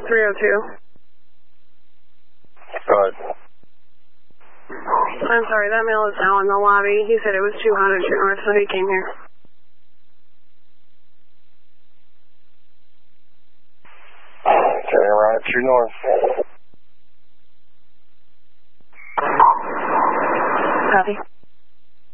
302. Go ahead. I'm sorry, that male is now in the lobby. He said it was too hot at North, so he came here. Turning right, true north. Copy.